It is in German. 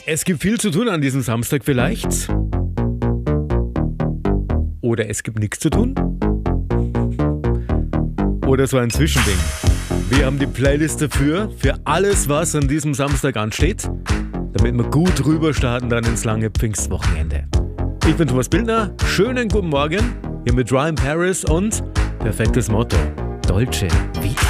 Es gibt viel zu tun an diesem Samstag vielleicht. Oder es gibt nichts zu tun. Oder so ein Zwischending. Wir haben die Playlist dafür, für alles, was an diesem Samstag ansteht, damit wir gut rüber starten dann ins lange Pfingstwochenende. Ich bin Thomas Bildner, schönen guten Morgen, hier mit Ryan Paris und perfektes Motto, Dolce Vita.